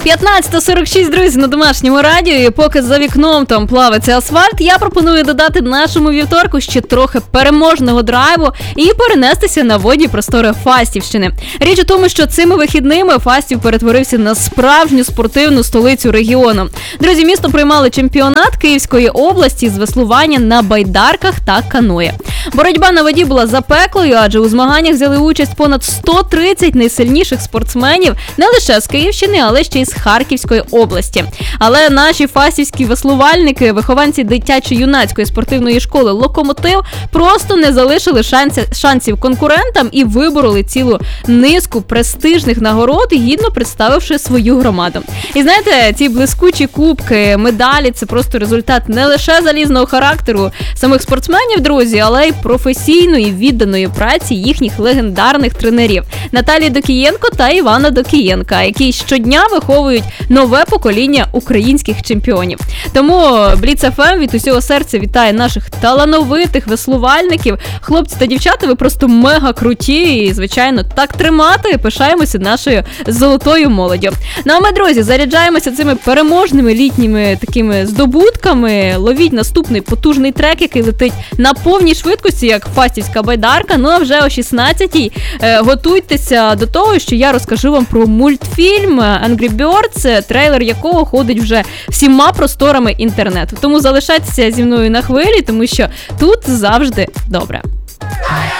15:46, друзі, на домашньому радіо, і поки за вікном там плавиться асфальт, я пропоную додати нашому вівторку ще трохи переможного драйву і перенестися на водні простори Фастівщини. Річ у тому, що цими вихідними Фастів перетворився на справжню спортивну столицю регіону. Друзі, місто приймали чемпіонат Київської області з веслування на байдарках та каное. Боротьба на воді була запеклою, адже у змаганнях взяли участь понад 130 найсильніших спортсменів не лише з Київщини, але ще й з Харківської області. Але наші фастівські веслувальники, вихованці дитячо-юнацької спортивної школи «Локомотив», просто не залишили шансів конкурентам і вибороли цілу низку престижних нагород, гідно представивши свою громаду. І знаєте, ці блискучі кубки, медалі – це просто результат не лише залізного характеру самих спортсменів, друзі, але й професійної відданої праці їхніх легендарних тренерів Наталії Докієнко та Івана Докієнка, які щодня виховують нове покоління українських чемпіонів. Тому Бліц ФМ від усього серця вітає наших талановитих веслувальників. Хлопці та дівчата, ви просто мега круті і, звичайно, так тримати. Пишаємося нашою золотою молоддю. Ну а ми, друзі, заряджаємося цими переможними літніми такими здобутками. Ловіть наступний потужний трек, який летить на повній швидкості, як фастівська байдарка. Ну а вже о 16-й готуйтеся до того, що я розкажу вам про мультфільм Angry Birds, трейлер якого ходить вже всіма просторами інтернету. Тому залишайтеся зі мною на хвилі, тому що тут завжди добре.